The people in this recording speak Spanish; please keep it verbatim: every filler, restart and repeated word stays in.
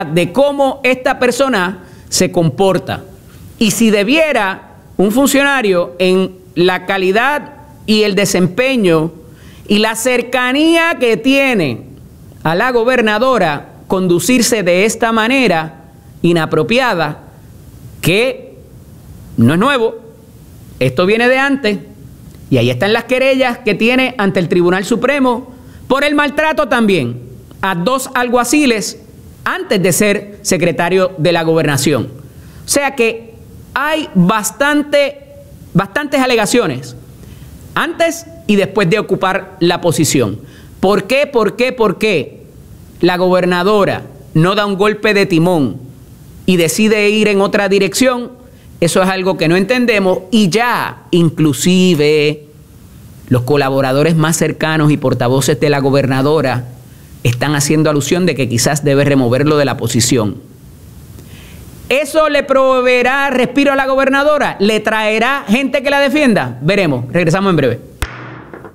de cómo esta persona se comporta. Y si debiera un funcionario en la calidad y el desempeño y la cercanía que tiene a la gobernadora conducirse de esta manera inapropiada, que no es nuevo, esto viene de antes, y ahí están las querellas que tiene ante el Tribunal Supremo por el maltrato también a dos alguaciles antes de ser secretario de la Gobernación. O sea que hay bastante, bastantes alegaciones antes y después de ocupar la posición. ¿Por qué, por qué, por qué la gobernadora no da un golpe de timón y decide ir en otra dirección? Eso es algo que no entendemos, y ya inclusive los colaboradores más cercanos y portavoces de la gobernadora están haciendo alusión de que quizás debe removerlo de la posición. ¿Eso le proveerá respiro a la gobernadora? ¿Le traerá gente que la defienda? Veremos. Regresamos en breve.